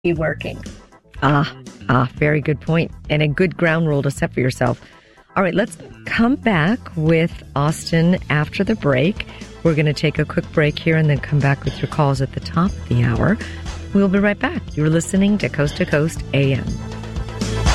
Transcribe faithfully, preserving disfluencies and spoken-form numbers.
be working. Ah, ah, very good point. And a good ground rule to set for yourself. All right, let's come back with Austin after the break. We're going to take a quick break here and then come back with your calls at the top of the hour. We'll be right back. You're listening to Coast to Coast A M.